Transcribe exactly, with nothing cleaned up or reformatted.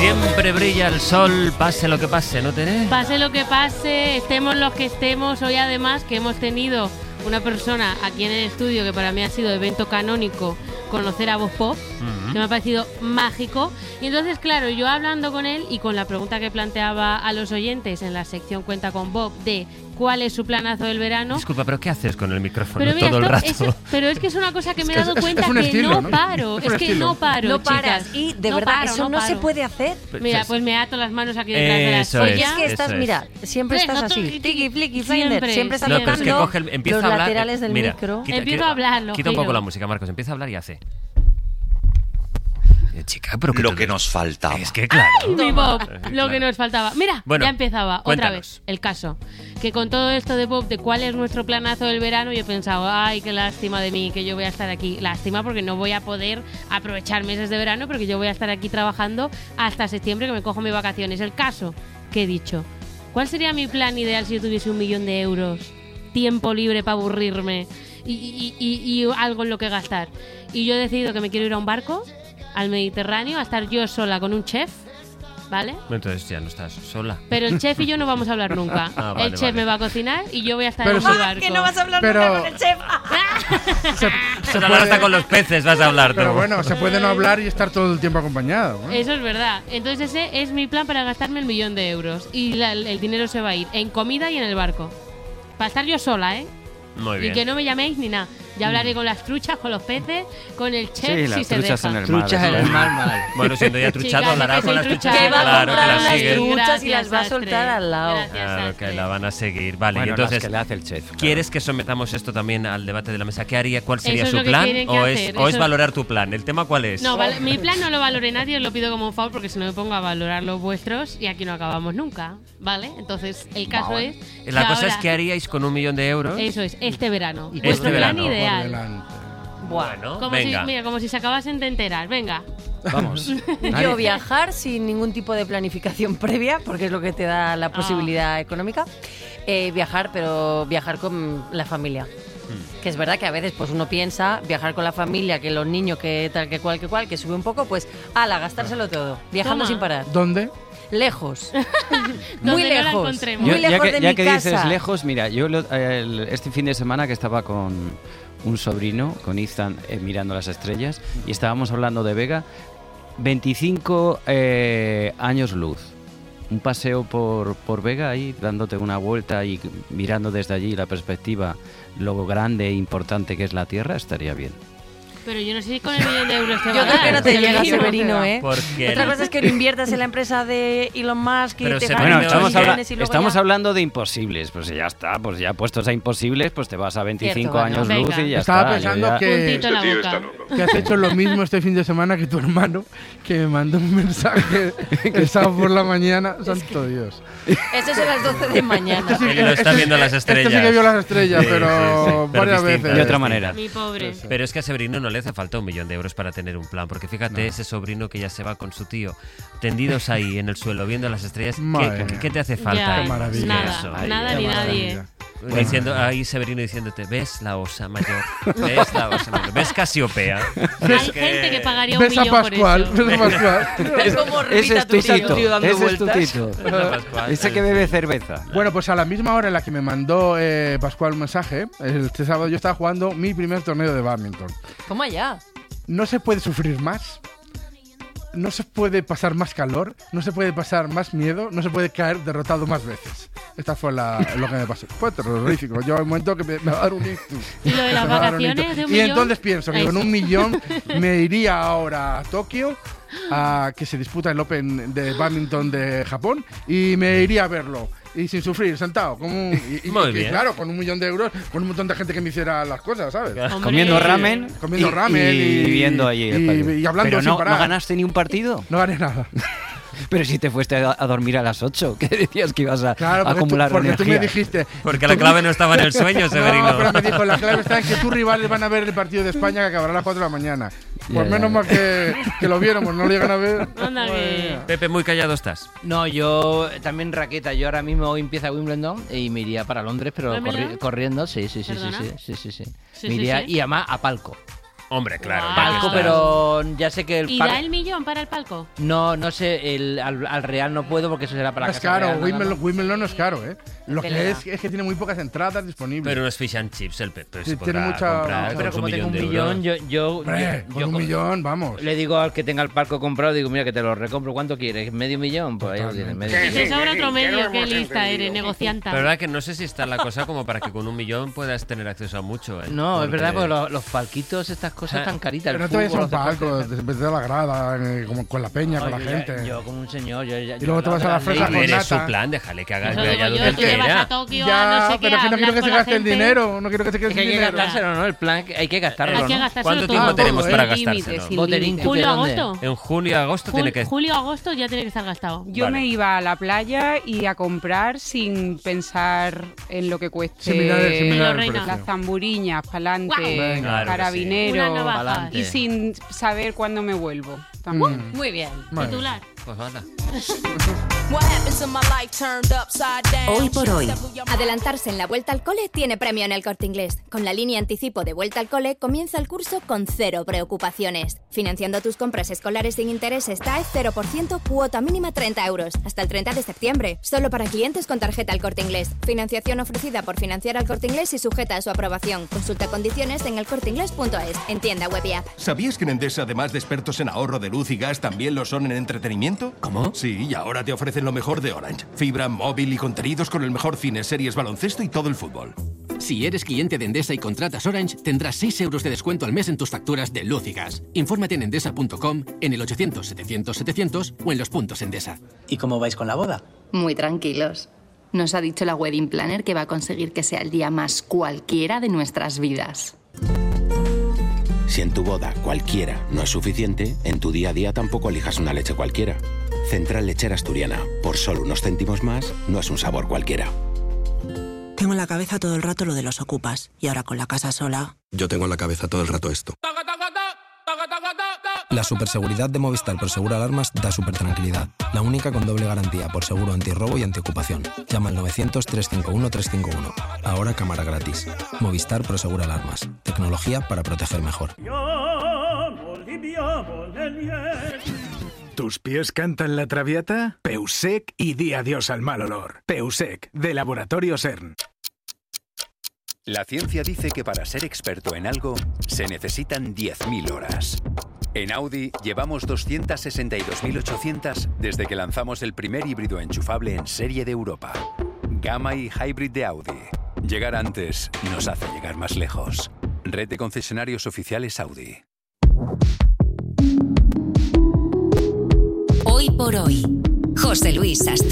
Siempre brilla el sol, pase lo que pase, ¿no, Tere? Pase lo que pase, estemos los que estemos. Hoy además que hemos tenido una persona aquí en el estudio que para mí ha sido evento canónico, conocer a Bob Pop, uh-huh. que me ha parecido mágico. Y entonces, claro, yo hablando con él y con la pregunta que planteaba a los oyentes en la sección Cuenta con Bob de ¿cuál es su planazo del verano? Disculpa, ¿pero qué haces con el micrófono pero mira, todo el rato? Eso, pero es que es una cosa que es me que he dado es, cuenta es que estilo, no, ¿no? paro. Es, es que no paro, No paras. chicas. Y de no verdad, paro, eso no, no se puede hacer. Mira, pues me ato las manos aquí detrás de la Eso silla. es, es que estás, es. mira, siempre Sí, estás no, así. tú- Tiki, flicky, siempre. finder. Siempre estás No, pero es que tocando coge el- empieza los a hablar. laterales del mira, micro. quita- Empiezo quita- a hablar, lo Quita un poco giro. la música, Marcos. Empieza a hablar y hace. Eh, Chica, pero Lo tú- que nos faltaba. Es que claro. Mi Bob, lo Claro. que nos faltaba. Mira, Bueno, ya empezaba otra cuéntanos. vez el caso. Que con todo esto de Bob, de cuál es nuestro planazo del verano, yo he pensado, ay, qué lástima de mí, que yo voy a estar aquí. Lástima porque no voy a poder aprovechar meses de verano, porque yo voy a estar aquí trabajando hasta septiembre, que me cojo mis vacaciones. El caso que he dicho, ¿cuál sería mi plan ideal si yo tuviese un millón de euros? Tiempo libre para aburrirme y, y- y- y algo en lo que gastar. Y yo he decidido que me quiero ir a un barco, al Mediterráneo, a estar yo sola con un chef, ¿vale? Entonces ya no estás sola. Pero el chef y yo no vamos a hablar nunca. Ah, vale, el chef vale. me va a cocinar y yo voy a estar Pero en se- mi Ah, barco. que no vas a hablar Pero- nunca con el chef. Se, se Pero ahora hasta puede, con los peces vas a hablar tú. pero bueno, se puede no hablar y estar todo el tiempo acompañado, ¿no? Eso es verdad. Entonces ese es mi plan para gastarme el millón de euros. Y la- el dinero se va a ir en comida y en el barco. Para estar yo sola, ¿eh? Muy Y bien. que no me llaméis ni nada. Ya hablaré con las truchas, con los peces, con el chef, Sí, si las se truchas deja. en el Truchas mar. en el mar, mal. Bueno, siendo ya truchado, Chicas, hablará que con soy las trucha. truchas. Que va a Claro, que comprar las las sigue. truchas y las va a Sastre. soltar al lado. Gracias, Claro, Sastre. que la van a seguir. Vale, Bueno, y entonces, las que le hace el chef. claro. ¿quieres que sometamos esto también al debate de la mesa? ¿Qué haría? ¿Cuál sería Eso es su lo que plan? tienen que ¿O es, hacer, o es eso- valorar tu plan? ¿El tema cuál es? No, vale, mi plan no lo valore nadie, os lo pido como un favor porque si no me pongo a valorar los vuestros y aquí no acabamos nunca, ¿vale? Entonces, el caso Vale. es... La que cosa es ahora- ¿qué haríais con un millón de euros? Eso es, este verano. Y Vuestro este plan verano. Por ideal. delante. Bueno, Como venga. si, mira, como si se acabasen de enterar. Venga. Vamos. Yo viajar sin ningún tipo de planificación previa, porque es lo que te da la posibilidad económica. Eh, viajar, pero viajar con la familia. Que es verdad que a veces pues uno piensa viajar con la familia, que los niños, que tal, que cual, que cual, que sube un poco, pues ala, gastárselo todo, viajando Toma. sin parar. ¿Dónde? Lejos. Donde Muy no la lejos. encontremos. Muy Yo- ya lejos que, de ya mi que casa. dices lejos, mira, yo lo- el- este fin de semana que estaba con un sobrino, con Ethan, eh, mirando las estrellas, y estábamos hablando de Vega, veinticinco eh, años luz. Un paseo por, por Vega ahí, dándote una vuelta y mirando desde allí la perspectiva, lo grande e importante que es la Tierra, estaría bien. Pero yo no sé si con el millón de euros te va Yo a creo que dar. no te Te lo llega, digo. Severino, ¿eh? Porque Otra cosa es que lo inviertas en la empresa de Elon Musk y Pero te se- ganes Bueno, Bueno, estamos, habla- millones y luego estamos ya- hablando de imposibles, pues ya está, pues ya puestos a imposibles, pues te vas a veinticinco Cierto, años bueno. luz y Venga. ya Estaba está. yo pensando ya- que, Puntito en la boca. que has hecho lo mismo este fin de semana que tu hermano, que me mandó un mensaje el sábado por la mañana. Santo Dios. Eso es a las doce de mañana. Este sí Él lo está este- viendo las estrellas. Este sí que vio las estrellas, Sí, pero, sí, sí, pero varias distinta, veces. de otra manera. Mi pobre. Pero es que a Severino no le hace falta un millón de euros para tener un plan, porque fíjate, No. ese sobrino que ya se va con su tío, tendidos ahí en el suelo, viendo las estrellas, Madre ¿qué, mía. qué te hace falta Ya, ahí? maravilla. nada, Eso. nada Qué ni maravilla. nadie. Diciendo, ahí Severino diciéndote, ¿ves la osa mayor? ¿Ves la osa mayor? ¿Ves Casiopea? Hay ¿Ves que- gente que pagaría un Ves a millón Pascual, por eso. ves a Pascual. Es como Ese repita es tu tu tío. tito, tío dando ese es tu vueltas. tito. Ves a Pascual. Ese que bebe cerveza. Bueno, pues a la misma hora en la que me mandó eh, Pascual un mensaje, este sábado yo estaba jugando mi primer torneo de badminton. Toma ya. No se puede sufrir más, no se puede pasar más calor, no se puede pasar más miedo, no se puede caer derrotado más veces. Esta fue la, lo que me pasó. Fue terrorífico. Yo hay un momento que me, me va a dar un ictus. ¿Y lo de las Me va a dar un vacaciones ictus. de un Y millón? entonces pienso que Ay, con sí. un millón me iría ahora a Tokio, a que se disputa el Open de badminton de Japón, y me iría a verlo. Y sin sufrir, sentado. Como un, y, y- Muy y bien. claro, con un millón de euros, con un montón de gente que me hiciera las cosas, ¿sabes? Hombre. Comiendo ramen, Comiendo y, ramen y, y- viendo allí el y- partido. y hablando Pero sin no, parar. no ganaste ni un partido. No gané nada. Pero si te fuiste a, a dormir a las ocho, que decías que ibas a, Claro, a porque, tú, acumular porque tú energía. me dijiste. Porque la clave no estaba en el sueño, Severino. No, pero me dijo, la clave está en que tus rivales van a ver el partido de España que acabará a las cuatro de la mañana. Ya, Pues ya, menos ya. mal que, que lo viéramos, no lo llegan a ver. Anda que... Pepe, muy callado estás. No, yo también raqueta. Yo ahora mismo hoy empieza Wimbledon y me iría para Londres, pero ¿Wimbledon? corri- corriendo. Sí, sí, sí, sí, ¿Perdona? sí, sí, sí, sí. Sí, Me sí, iría sí. y además a palco. Hombre, claro. Guau. ya que Palco, estás. pero ya sé que el ¿Y par- da el millón para el palco? No, no sé, el, al, al Real no puedo porque eso será para la Es Casa caro, Real, nada Wimbledon, más. Wimbledon no es caro, ¿eh? Lo que Pelea. es es que tiene muy pocas entradas disponibles. Pero unos fish and chips, el Pepe Sí, se tiene podrá mucha- comprar no, Pero con su como tengo un de millón, euros. yo, yo, Hombre, yo- con yo un co- millón, vamos. le digo al que tenga el palco comprado, digo, mira que te lo recompro. ¿Cuánto quieres? ¿Medio millón? Pues ahí lo tienes, medio Y millón. te sobra otro medio, qué lista eres, negocianta. Pero verdad que no sé si está la cosa como para que con un millón puedas tener acceso a mucho, ¿eh? No, es Porque- verdad, porque los, los palquitos, estas cosas Ah, tan caritas. Pero el no te vayas a fútbol, un otras palco, cosas. te metes a la grada, eh, como con la peña, No, con la yo ya- gente. Yo como un señor, yo ya- Y luego yo te vas a la ley- fresa con Eres su nata. plan, déjale que haga Eso vaya digo donde yo, él tú te vas a quiera. Tokio, Ya, no sé qué, pero es que no quiero hablas que se con la gaste el gente. dinero. No quiero que se quede Es que sin hay que dinero. gastárselo, ¿no? El plan, hay que gastarlo, Hay que ¿no? gastárselo ¿Cuánto todo. tiempo todo, tenemos ¿eh? para Sin límite, gastárselo? sin Boterín, límite. ¿tú de Julio, dónde? agosto. En junio, agosto Jul- tiene que... Julio, agosto ya tiene que estar gastado. Yo Vale. me iba a la playa y a comprar sin pensar en lo que cueste Sin mirar el- sin mirar el Reina. precio. las zamburiñas, pa'lante, Venga. Claro que carabineros, Una navaja. Pa'lante. y sin saber cuándo me vuelvo. También. Muy bien. Vale. Titular. Pues anda. Hoy por hoy. Adelantarse en la vuelta al cole tiene premio en El Corte Inglés. Con la línea anticipo de vuelta al cole comienza el curso con cero preocupaciones. Financiando tus compras escolares sin intereses T A E cero por ciento, cuota mínima treinta euros. Hasta el treinta de septiembre. Solo para clientes con tarjeta El Corte Inglés. Financiación ofrecida por Financiar al Corte Inglés y sujeta a su aprobación. Consulta condiciones en elcorteinglés punto es. En tienda web y app. ¿Sabías que en Endesa, además de expertos en ahorro de luz y gas, también lo son en entretenimiento? ¿Cómo? Sí, y ahora te ofrecen lo mejor de Orange. Fibra, móvil y contenidos con el mejor cine, series, baloncesto y todo el fútbol. Si eres cliente de Endesa y contratas Orange, tendrás seis euros de descuento al mes en tus facturas de luz y gas. Infórmate en endesa punto com, en el ochocientos setecientos setecientos o en los puntos Endesa. ¿Y cómo vais con la boda? Muy tranquilos. Nos ha dicho la wedding planner que va a conseguir que sea el día más cualquiera de nuestras vidas. Si en tu boda cualquiera no es suficiente, en tu día a día tampoco elijas una leche cualquiera. Central Lechera Asturiana. Por solo unos céntimos más, no es un sabor cualquiera. Tengo en la cabeza todo el rato lo de los ocupas. Y ahora con la casa sola... Yo tengo en la cabeza todo el rato esto. La superseguridad de Movistar Prosegur Alarmas da súper tranquilidad. La única con doble garantía por seguro antirrobo y antiocupación. Llama al novecientos, trescientos cincuenta y uno, trescientos cincuenta y uno. Ahora cámara gratis. Movistar Prosegur Alarmas. Tecnología para proteger mejor. ¿Tus pies cantan la traviata? Peusec y di adiós al mal olor. Peusec, de Laboratorio CERN. La ciencia dice que para ser experto en algo se necesitan diez mil horas. En Audi llevamos doscientas sesenta y dos mil ochocientas desde que lanzamos el primer híbrido enchufable en serie de Europa. Gamma y Hybrid de Audi. Llegar antes nos hace llegar más lejos. Red de concesionarios oficiales Audi. Hoy por hoy, José Luis Sastre.